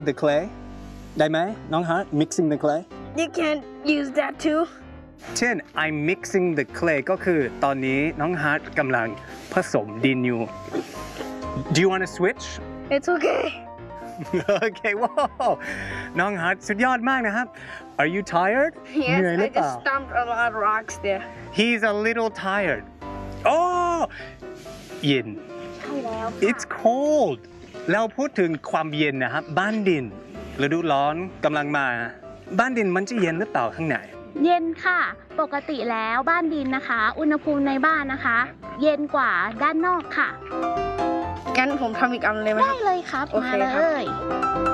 the clay ได้ไหมน้องฮาร์ด mixing the clay You can use that too เช่น I'm mixing the clay ก็คือตอนนี้น้องฮาร์ดกำลังผสมดินอยู่ Do you want to switch It's okay โอเคว้าวน้องฮาร์ดสุดยอดมากนะครับ Are you tired เหนื่อย Yes หรื I อเปล่า just stomped a lot of rocks there He's a little tired Oh เย็นใช่แล้ว It's cold แล้วพูดถึงความเย็นนะครับบ้านดินฤดูร้อนกำลังมาบ้านดินมันจะเย็นหรือเปล่าข้างในเย็นค่ะปกติแล้วบ้านดินนะคะ อุณหภูมิในบ้านนะคะ เย็นกว่าด้านนอกค่ะงั้นผมทำอีกอันเลยไหมคได้รับเลยครับโอเคมาเลครับย